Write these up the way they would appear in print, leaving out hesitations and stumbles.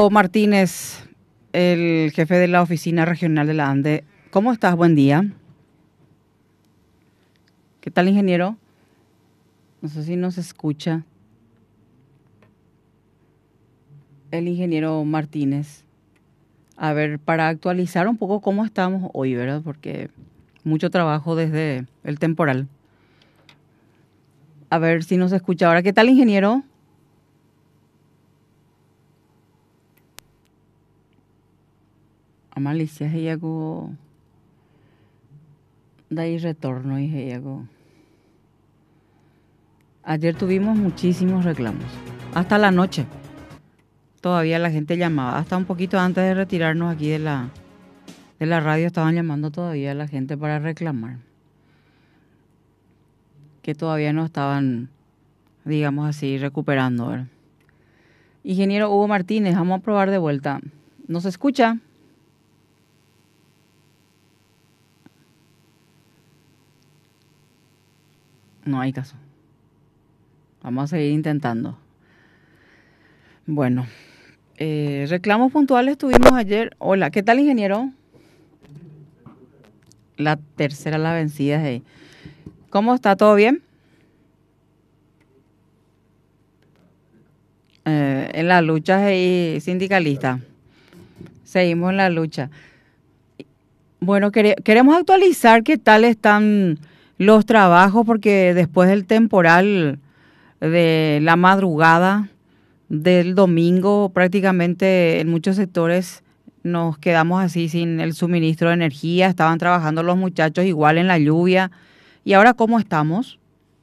Ingeniero Martínez, el jefe de la oficina regional de la ANDE. ¿Cómo estás? Buen día. ¿Qué tal, ingeniero? No sé si nos escucha. El ingeniero Martínez. A ver, para actualizar un poco cómo estamos hoy, ¿verdad? Porque mucho trabajo desde el temporal. A ver si nos escucha ahora. ¿Qué tal, ingeniero? Amalicia Heyago. De ahí retorno y Heyago. Ayer tuvimos muchísimos reclamos. Hasta la noche. Todavía la gente llamaba. Hasta un poquito antes de retirarnos aquí de la radio estaban llamando todavía a la gente para reclamar. Que todavía no estaban, digamos así, recuperando, ¿verdad? Ingeniero Hugo Martínez, vamos a probar de vuelta. ¿Nos escucha? No hay caso. Vamos a seguir intentando. Bueno, reclamos puntuales tuvimos ayer. Hola, ¿qué tal, ingeniero? La tercera la vencida es ahí. ¿Cómo está? ¿Todo bien? En la lucha ahí, sindicalista. Seguimos en la lucha. Bueno, queremos actualizar qué tal están los trabajos, porque después del temporal de la madrugada del domingo, prácticamente en muchos sectores nos quedamos así sin el suministro de energía. Estaban trabajando los muchachos igual en la lluvia. ¿Y ahora cómo estamos?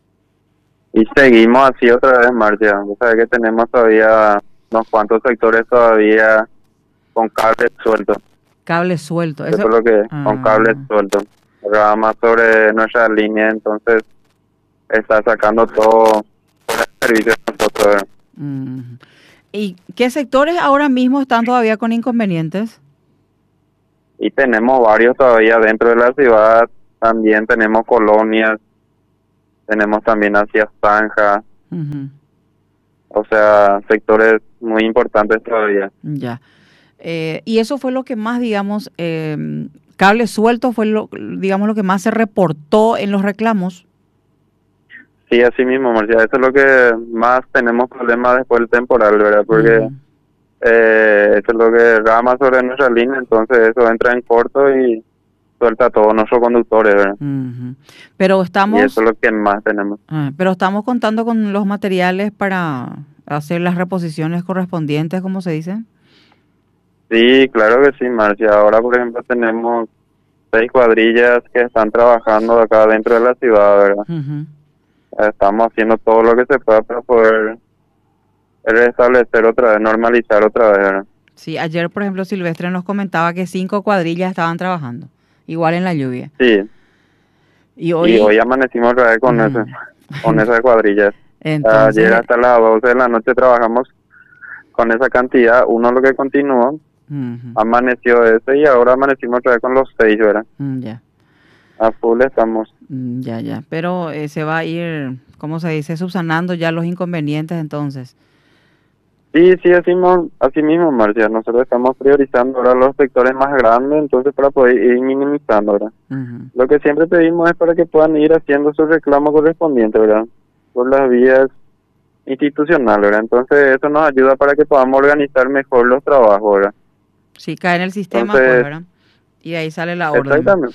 Y seguimos así otra vez, Marcia. Vos sabés que tenemos todavía unos cuantos sectores todavía con cables sueltos. Cables sueltos. Eso es lo que con cables sueltos. Ahora más sobre nuestra línea, entonces está sacando todo el servicio de nosotros. ¿Y qué sectores ahora mismo están todavía con inconvenientes? Y tenemos varios todavía dentro de la ciudad. También tenemos colonias. Tenemos también hacia Zanja. O sea, sectores muy importantes todavía. Ya. Y eso fue lo que más, digamos, cables sueltos fue digamos, lo que más se reportó en los reclamos. Sí, así mismo, Marcia. Eso es lo que más tenemos problemas después del temporal, ¿verdad? Porque eso es lo que rama sobre nuestra línea, entonces eso entra en corto y suelta a todos nuestros conductores, ¿verdad? Pero estamos... Y eso es lo que más tenemos. Pero estamos contando con los materiales para hacer las reposiciones correspondientes, ¿cómo se dice? Sí, claro que sí, Marcia. Ahora, por ejemplo, tenemos 6 cuadrillas que están trabajando acá dentro de la ciudad, ¿verdad? Estamos haciendo todo lo que se pueda para poder restablecer otra vez, normalizar otra vez, ¿verdad? Sí, ayer, por ejemplo, Silvestre nos comentaba que 5 cuadrillas estaban trabajando, igual en la lluvia. Sí. Y hoy amanecimos otra vez con con esas cuadrillas. Entonces, ayer hasta las 12 de la noche trabajamos con esa cantidad. Uno lo que continuó, amaneció ese y ahora amanecimos otra vez con los 6, ¿verdad? Ya. A full estamos. Ya. Pero se va a ir, ¿cómo se dice? Subsanando ya los inconvenientes entonces. Sí, así mismo, Marcia. Nosotros estamos priorizando ahora los sectores más grandes, entonces para poder ir minimizando, ¿verdad? Lo que siempre pedimos es para que puedan ir haciendo su reclamo correspondiente, ¿verdad? Por las vías institucionales, ¿verdad? Entonces eso nos ayuda para que podamos organizar mejor los trabajos, ¿verdad? Sí, cae en el sistema, entonces, pues, ¿verdad? Y de ahí sale la orden. Exactamente.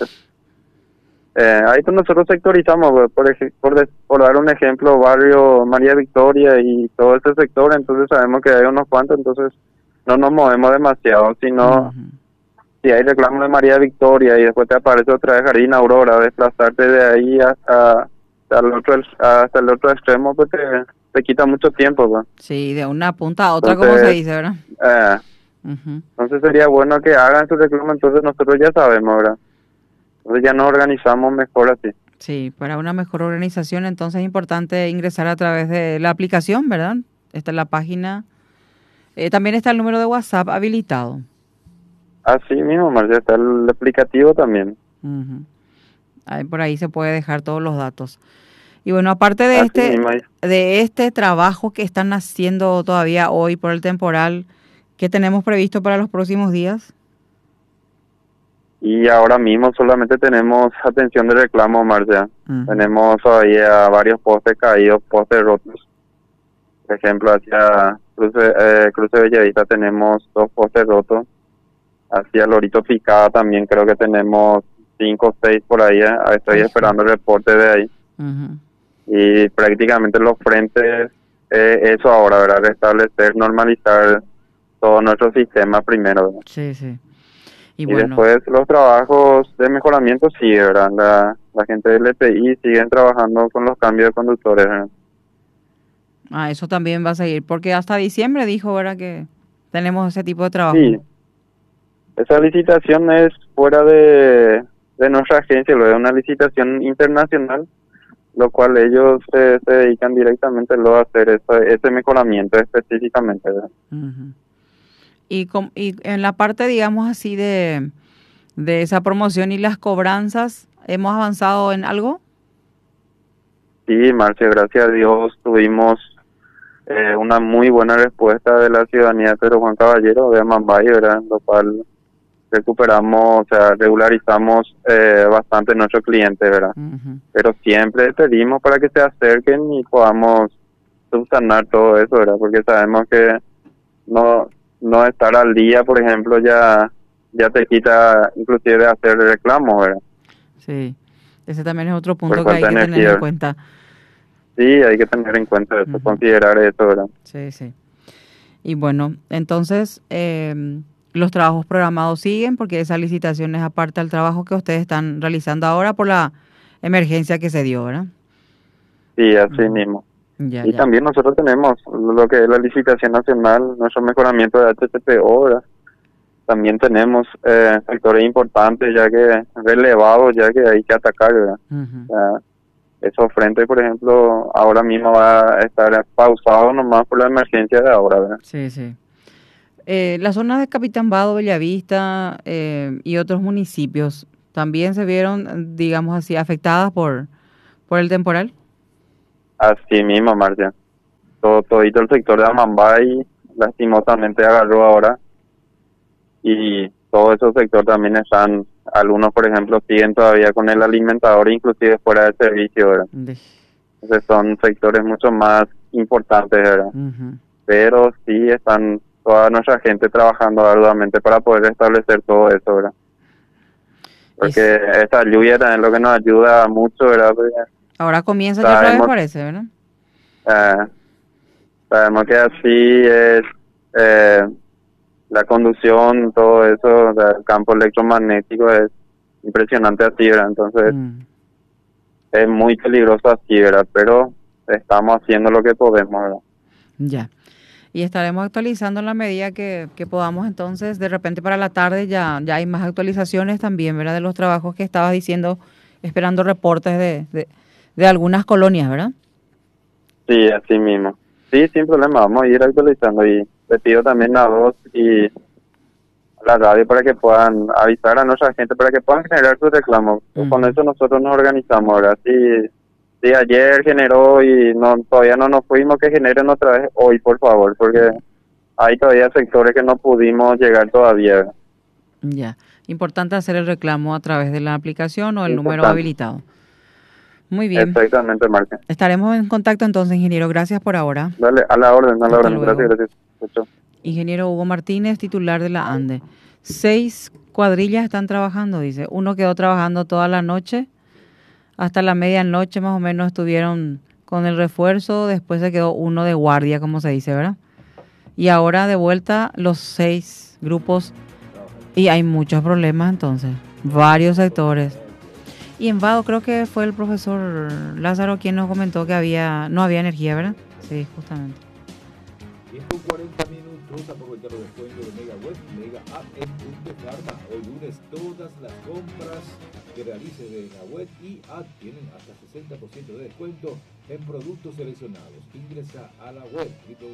Ahí pues nosotros sectorizamos, por dar un ejemplo, barrio María Victoria y todo ese sector, entonces sabemos que hay unos cuantos, entonces no nos movemos demasiado, sino si hay reclamo de María Victoria y después te aparece otra vez Jardín Aurora, desplazarte de ahí hasta el otro extremo, pues te quita mucho tiempo, pues. Sí, de una punta a otra, entonces, como se dice, ¿verdad? Entonces sería bueno que hagan su reclamo, entonces nosotros ya sabemos, ¿verdad? Entonces ya nos organizamos mejor así. Sí, para una mejor organización, entonces es importante ingresar a través de la aplicación, ¿verdad? Esta es la página. También está el número de WhatsApp habilitado. Así mismo, Marcia, está el aplicativo también. Ahí, por ahí se puede dejar todos los datos. Y bueno, aparte de este trabajo que están haciendo todavía hoy por el temporal, ¿Qué tenemos previsto para los próximos días? Y ahora mismo solamente tenemos atención de reclamo, Marcia. Ujú. Tenemos todavía varios postes caídos, postes rotos. Por ejemplo, hacia Cruce Bellavista tenemos 2 postes rotos. Hacia Lorito Picada también creo que tenemos 5 o 6 por ahí. Estoy Ay, esperando el reporte de ahí. ujú. Y prácticamente los frentes, eso ahora, ¿verdad? Restablecer, normalizar todo nuestro sistema primero, ¿verdad? Sí, sí. Y Y bueno, después los trabajos de mejoramiento sí, ¿verdad? La gente del EPI siguen trabajando con los cambios de conductores, ¿verdad? eso también va a seguir, porque hasta diciembre dijo, ¿verdad? Que tenemos ese tipo de trabajo. Sí, esa licitación es fuera de nuestra agencia, lo es una licitación internacional, lo cual ellos se dedican directamente luego a hacer ese mejoramiento específicamente, ¿verdad? Ujú. Y en la parte, digamos así, de esa promoción y las cobranzas, ¿hemos avanzado en algo? Sí, Marcia, gracias a Dios tuvimos una muy buena respuesta de la ciudadanía de Pedro Juan Caballero de Amambay, ¿verdad? Lo cual recuperamos, o sea, regularizamos bastante nuestros clientes, ¿verdad? Ujú. Pero siempre pedimos para que se acerquen y podamos subsanar todo eso, ¿verdad? Porque sabemos que no no estar al día, por ejemplo, ya te quita inclusive de hacer reclamos, ¿verdad? Sí, ese también es otro Por punto que hay falta de que tener en energía. cuenta. Sí, hay que tener en cuenta eso, Ujú. considerar eso, ¿verdad? Sí, sí. Y bueno, entonces los trabajos programados siguen porque esa licitación es aparte del trabajo que ustedes están realizando ahora por la emergencia que se dio, ¿verdad? Sí, así Ujú. mismo. Ya, Y ya. también nosotros tenemos lo que es la licitación nacional, nuestro mejoramiento de HTTO, ¿verdad? También tenemos sectores importantes ya que relevados, ya que hay que atacar, ¿verdad? Ujú. O sea, esos frentes, por ejemplo, ahora mismo va a estar pausado nomás por la emergencia de ahora, ¿verdad? Sí, sí. Las zonas de Capitán Vado, Bellavista y otros municipios también se vieron, digamos así, afectadas por el temporal. Así mismo, Marcia. Todito el sector de Amambay lastimosamente agarró ahora y todo ese sector también están, algunos por ejemplo siguen todavía con el alimentador inclusive fuera de servicio, ¿verdad? De- Entonces son sectores mucho más importantes, ¿verdad? Ujú. Pero sí están toda nuestra gente trabajando arduamente para poder restablecer todo eso, ¿verdad? Y Porque esta lluvia también es lo que nos ayuda mucho, ¿verdad? Porque ahora comienza ya otra vez, sabemos, parece, ¿verdad? eh, sabemos que así es eh, la conducción, todo eso, o sea, el campo electromagnético es impresionante así, ¿verdad? Entonces Mm. es muy peligroso así, ¿verdad? Pero estamos haciendo lo que podemos, ¿verdad? Ya. Y estaremos actualizando en la medida que podamos. Entonces, de repente para la tarde ya hay más actualizaciones también, ¿verdad? De los trabajos que estabas diciendo, esperando reportes de algunas colonias, ¿verdad? Sí, así mismo. Sí, sin problema, vamos a ir actualizando y le pido también a vos y a la radio para que puedan avisar a nuestra gente, para que puedan generar sus reclamos. Con Ujú. eso nosotros nos organizamos, ¿verdad? Si ayer generó y todavía no nos fuimos, que generen otra vez hoy, por favor, porque hay todavía sectores que no pudimos llegar todavía, ¿verdad? Ya. Importante hacer el reclamo a través de la aplicación o el número Importante. habilitado. Muy bien. Exactamente, Marca. Estaremos en contacto entonces, ingeniero. Gracias por ahora. Dale, a la orden, a la Hasta orden. Gracias, luego. gracias. Chao, Ingeniero Hugo Martínez, titular de la ANDE. 6 cuadrillas están trabajando, dice. Uno quedó trabajando toda la noche, hasta la medianoche más o menos estuvieron con el refuerzo, después se quedó uno de guardia, como se dice, ¿verdad? Y ahora de vuelta los 6 grupos y hay muchos problemas entonces, varios sectores. Y en Vado creo que fue el profesor Lázaro quien nos comentó que no había energía, ¿verdad? Sí, justamente. Y estos 40 minutos aprovechar los descuentos de Mega Web, Mega App en Punto Pharma. Hoy lunes todas las compras que realices de la web y app tienen hasta 60% de descuento en productos seleccionados. Ingresa a la web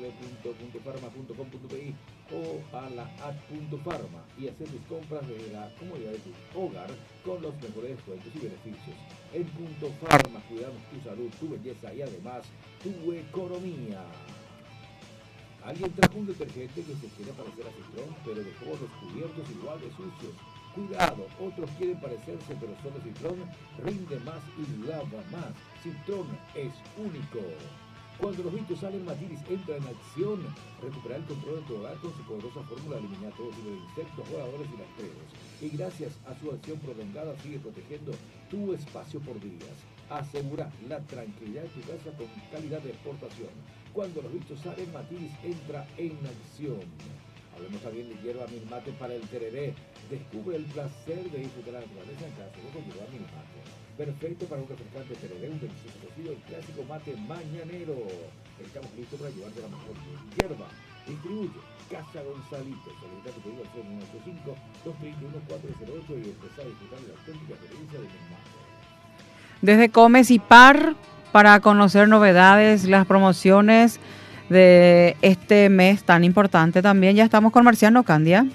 www.puntofarma.com.pi o a la app.pharma y hacer tus compras desde la comodidad de tu hogar con los mejores descuentos y beneficios. En Punto Pharma cuidamos tu salud, tu belleza y además tu economía. Alguien trajo un detergente que se quiere parecer a Citrón, pero dejó los cubiertos igual de sucios. Cuidado, otros quieren parecerse, pero solo Citrón rinde más y lava más. Citrón es único. Cuando los bichos salen, Matiris entra en acción. Recupera el control de tu hogar con su poderosa fórmula de eliminar todo tipo de insectos, voladores y rastreros. Y gracias a su acción prolongada sigue protegiendo tu espacio por días. Asegura la tranquilidad de tu casa con calidad de exportación. Cuando los bichos salen, Matiris entra en acción. Hablemos también de hierba Milmate para el tereré. Descubre el placer de disfrutar la naturaleza en casa con hierba Milmate. Perfecto para un refrescante tereré, un delicioso cocido, el clásico mate mañanero. Estamos listos para llevarte la mejor hierba. Distribuye Casa Gonzalito. Solicita tu pedido al 0985-231-408 y empezar a disfrutar de la auténtica experiencia de Milmate. Desde Comes y Par, para conocer novedades, las promociones de este mes tan importante también. Ya estamos con Marciano Candia.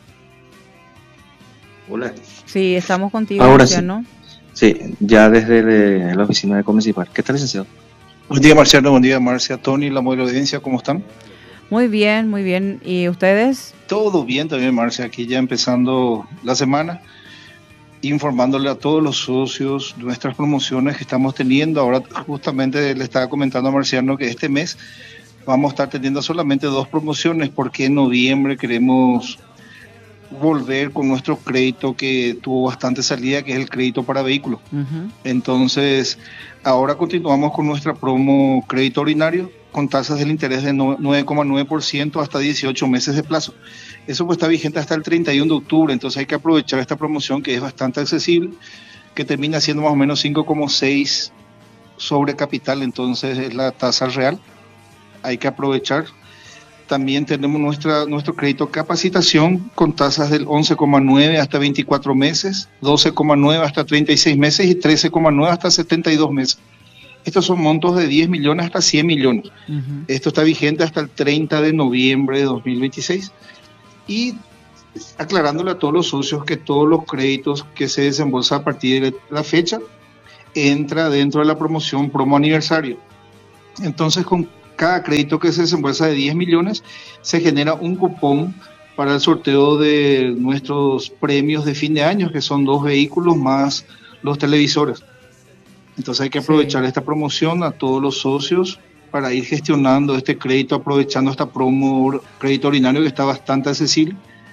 Hola. Sí, estamos contigo, Ahora Marciano. Sí, ya desde la oficina de Comes y Par. ¿Qué tal, licenciado? Buen día, Marciano. Buen día, Marcia, Tony, la modelo de audiencia. ¿Cómo están? Muy bien, muy bien. ¿Y ustedes? Todo bien también, Marcia. Aquí ya empezando la semana, informándole a todos los socios nuestras promociones que estamos teniendo. Ahora justamente le estaba comentando a Marciano que este mes vamos a estar teniendo solamente 2 promociones porque en noviembre queremos volver con nuestro crédito que tuvo bastante salida, que es el crédito para vehículos. Entonces, ahora continuamos con nuestra promo crédito ordinario con tasas del interés de 9,9% hasta 18 meses de plazo. Eso pues está vigente hasta el 31 de octubre, entonces hay que aprovechar esta promoción que es bastante accesible, que termina siendo más o menos 5,6 sobre capital, entonces es la tasa real, hay que aprovechar. También tenemos nuestro crédito capacitación con tasas del 11,9 hasta 24 meses, 12,9 hasta 36 meses y 13,9 hasta 72 meses. Estos son montos de 10 millones hasta 100 millones. Esto está vigente hasta el 30 de noviembre de 2026. Y aclarándole a todos los socios que todos los créditos que se desembolsan a partir de la fecha entra dentro de la promoción promo aniversario. Entonces, con cada crédito que se desembolsa de 10 millones, se genera un cupón para el sorteo de nuestros premios de fin de año, que son 2 vehículos más los televisores. Entonces hay que aprovechar esta promoción a todos los socios para ir gestionando este crédito, aprovechando esta promo crédito ordinario que está bastante accesible.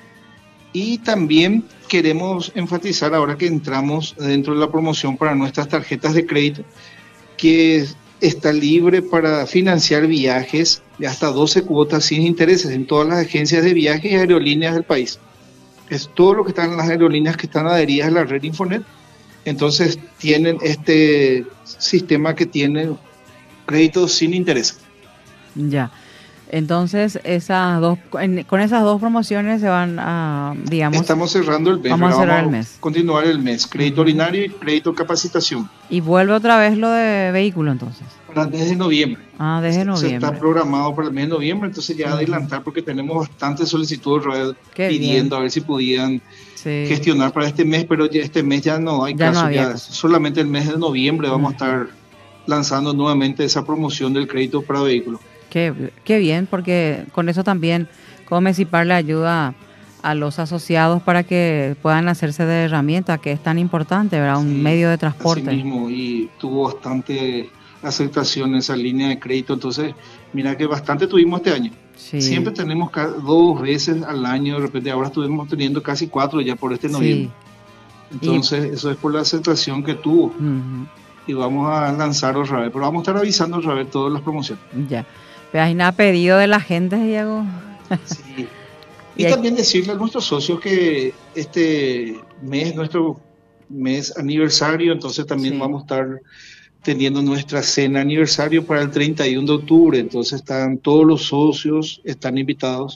Y también queremos enfatizar, ahora que entramos dentro de la promoción para nuestras tarjetas de crédito, que está libre para financiar viajes de hasta 12 cuotas sin intereses en todas las agencias de viajes y aerolíneas del país. Es todo lo que están en las aerolíneas que están adheridas a la red Infonet. Entonces tienen este sistema que tiene créditos sin interés. Ya. Entonces, con esas 2 promociones se van a, digamos... Estamos cerrando el mes. Vamos a cerrar el mes. Continuar el mes. Crédito ordinario y crédito capacitación. Y vuelve otra vez lo de vehículo, entonces. Desde noviembre. Desde noviembre. Se está programado para el mes de noviembre, entonces ya adelantar porque tenemos bastantes solicitudes pidiendo a ver si podían gestionar para este mes, pero ya este mes ya no hay caso. Ya solamente el mes de noviembre vamos a estar lanzando nuevamente esa promoción del crédito para vehículos. Qué bien, porque con eso también Comes y Par le ayuda a los asociados para que puedan hacerse de herramienta, que es tan importante, ¿verdad? Un medio de transporte. Así mismo, y tuvo bastante aceptación en esa línea de crédito, entonces mira que bastante tuvimos este año. Siempre tenemos 2 veces al año, de repente ahora estuvimos teniendo casi 4 ya por este noviembre. Entonces eso es por la aceptación que tuvo. Y vamos a lanzar otra vez, pero vamos a estar avisando otra vez todas las promociones. Ya. Pero hay nada pedido de la gente, Diego. Sí. Y también decirle a nuestros socios que este mes es nuestro mes aniversario, entonces también vamos a estar teniendo nuestra cena aniversario para el 31 de octubre, entonces están todos los socios, están invitados,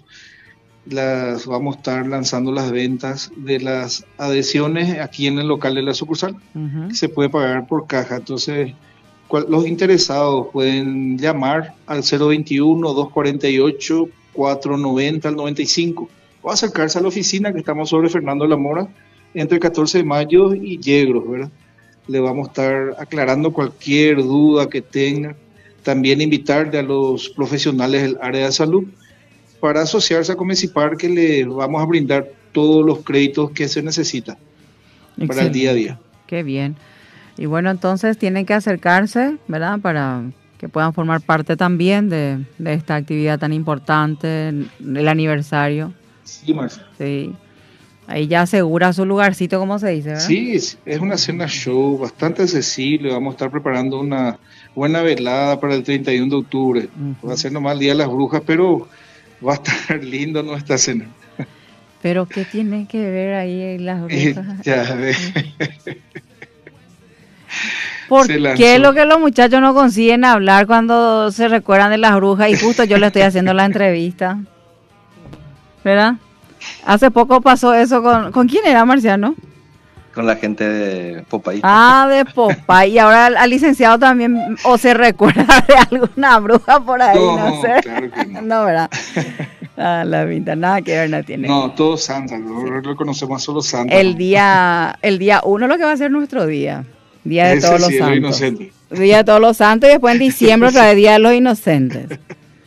vamos a estar lanzando las ventas de las adhesiones aquí en el local de la sucursal, que se puede pagar por caja, entonces los interesados pueden llamar al 021-248-490 al 95 o acercarse a la oficina que estamos sobre Fernando de la Mora entre 14 de mayo y Yegros, ¿verdad? Le vamos a estar aclarando cualquier duda que tenga. También invitarle a los profesionales del área de salud para asociarse a Comecipar, que le vamos a brindar todos los créditos que se necesitan para el día a día. Qué bien. Y bueno, entonces tienen que acercarse, ¿verdad? Para que puedan formar parte también de esta actividad tan importante, el aniversario. Sí, Marcia. Sí. Ahí ya asegura su lugarcito, como se dice, ¿verdad? Sí, es una cena show bastante accesible. Vamos a estar preparando una buena velada para el 31 de octubre. Va a ser nomás el Día de las Brujas, pero va a estar lindo nuestra cena. Pero ¿qué tiene que ver ahí las brujas? Ya ves. ¿Por qué es lo que los muchachos no consiguen hablar cuando se recuerdan de las brujas? Y justo yo le estoy haciendo la entrevista, ¿verdad? Hace poco pasó eso ¿con quién era, Marciano? Con la gente de Popay. Ah, de Popay. Y ahora al licenciado también, o se recuerda de alguna bruja por ahí, no sé. Claro que no. No, ¿verdad? Ah, la pinta, nada que ver no tiene. No, todos santos, lo conocemos solo santos. El día 1 lo que va a ser nuestro día. Día de todos los santos. Inocente. Día de todos los santos y después en diciembre otra vez Día de los Inocentes.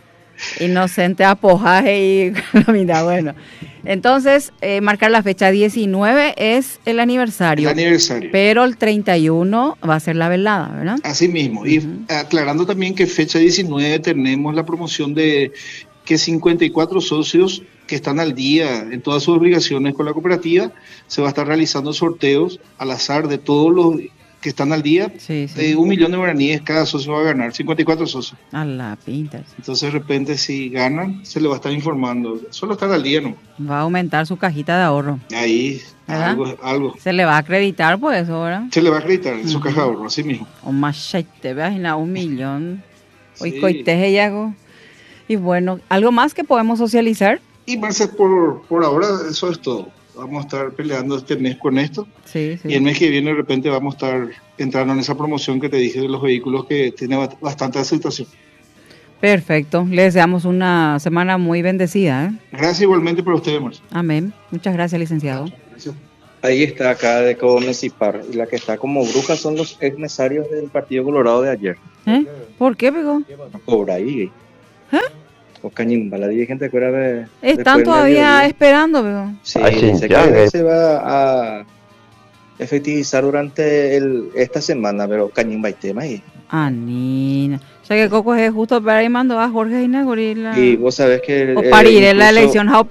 Inocente apojaje y mira, bueno. Entonces, marcar la fecha 19 es el aniversario. El aniversario. Pero el 31 va a ser la velada, ¿verdad? Así mismo. Y aclarando también que fecha 19 tenemos la promoción de que 54 socios que están al día en todas sus obligaciones con la cooperativa, se va a estar realizando sorteos al azar de todos los que están al día, sí. De 1 millón de guaraníes cada socio va a ganar, 54 socios. A la pinta. Entonces de repente si ganan, se le va a estar informando, solo estar al día, ¿no? Va a aumentar su cajita de ahorro. Ahí, algo. Se le va a acreditar por eso, ¿verdad? Se le va a acreditar en su caja de ahorro, así mismo. O más, te veas, 1 millón. Hoy Sí. coiteje y hago. Y bueno, ¿algo más que podemos socializar? Y Marce, por ahora eso es todo. Vamos a estar peleando este mes con esto. Sí. Y el mes que viene de repente vamos a estar entrando en esa promoción que te dije de los vehículos que tiene bastante aceptación. Perfecto. Le deseamos una semana muy bendecida, ¿eh? Gracias igualmente para ustedes, Marce. Amén. Muchas gracias, licenciado. Gracias. Ahí está acá de Comecipar. Y la que está como bruja son los empresarios del Partido Colorado de ayer. ¿Por qué, Pico? Por ahí. O Cañimba, la dirigente de Cuera de... Están todavía esperando, Pico. Sí, dice que se va a efectivizar durante esta semana, pero Cañimba hay tema ahí. Nina. O sea que Coco es justo para ahí mandó a Jorge Inagurila. Y vos sabés que... O para ir en la elección